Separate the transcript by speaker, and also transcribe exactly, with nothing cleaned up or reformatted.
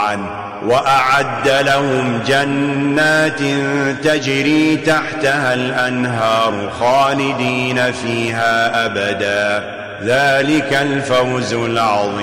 Speaker 1: وأعد لهم جنات تجري تحتها الأنهار خالدين فيها أبدا ذلك الفوز العظيم.